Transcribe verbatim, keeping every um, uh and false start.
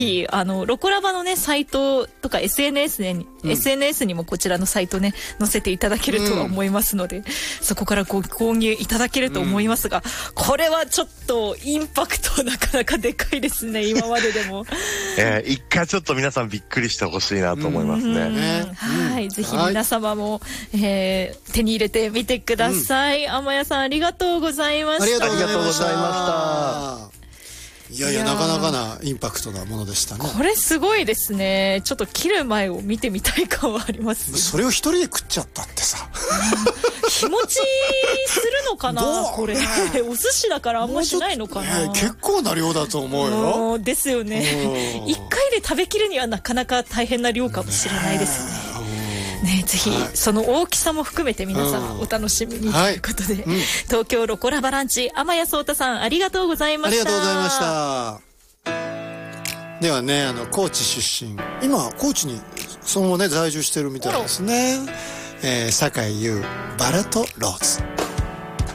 あのロコラバのねサイトとか エスエヌエス に、うん、エスエヌエス にもこちらのサイトね載せていただけるとは思いますので、うん、そこからご購入いただけると思いますが、うん、これはちょっとインパクトなかなかでかいですね今まででも、 えー、一回ちょっと皆さんびっくりしてほしいなと思いますね、うんね、はい、ぜひ皆様も、はい、えー、手に入れてみてください、うん、天谷さんありがとうございました。 ありがとうございました。いやいや、なかなかなインパクトなものでしたね。 これすごいですね。ちょっと切る前を見てみたい感はあります、ね、 それを一人で食っちゃったってさ日持ちするのかなこれお寿司だからあんましないのかな、 えー、結構な量だと思うよ。 ですよね。一回で食べきるにはなかなか大変な量かもしれないですね。ね、ぜひ、はい、その大きさも含めて皆さんお楽しみにということで、はい、うん、東京ロコラバランチ天谷壮太さんありがとうございました。 ありがとうございました。ではね、あの高知出身、今高知にそのままね在住してるみたいですね。えー、坂井優バラとローズ。